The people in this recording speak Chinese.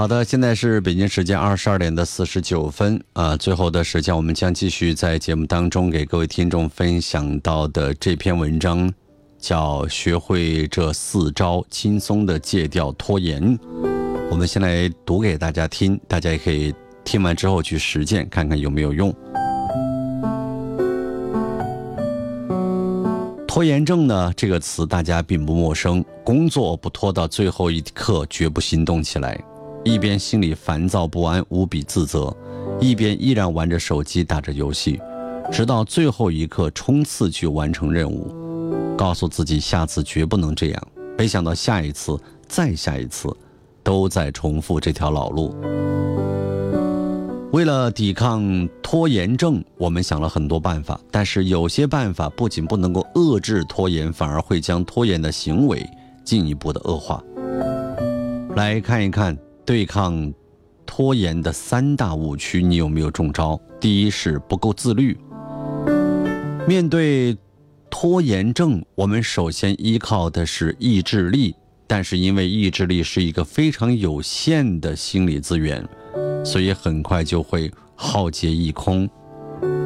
好的，现在是北京时间22点49分最后的时间我们将继续在节目当中给各位听众分享到的这篇文章叫学会这4招轻松的戒掉拖延。我们先来读给大家听，大家也可以听完之后去实践看看有没有用。拖延症呢，这个词大家并不陌生，工作不拖到最后一刻绝不行动起来，一边心里烦躁不安无比自责，一边依然玩着手机打着游戏，直到最后一刻冲刺去完成任务，告诉自己下次绝不能这样，没想到下一次再下一次都在重复这条老路。为了抵抗拖延症，我们想了很多办法，但是有些办法不仅不能够遏制拖延，反而会将拖延的行为进一步的恶化。来看一看对抗拖延的3大误区，你有没有中招？第一是不够自律。面对拖延症，我们首先依靠的是意志力，但是因为意志力是一个非常有限的心理资源，所以很快就会耗竭一空。